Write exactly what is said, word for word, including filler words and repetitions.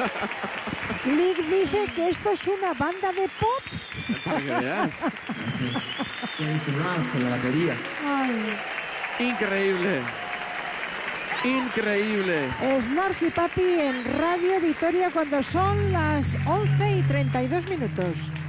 Lick dice que esto es una banda de pop. Para que veas. James Russell, la batería. Ay. Increíble. Increíble. Snarky Papi en Radio Vitoria cuando son las once y treinta y dos minutos.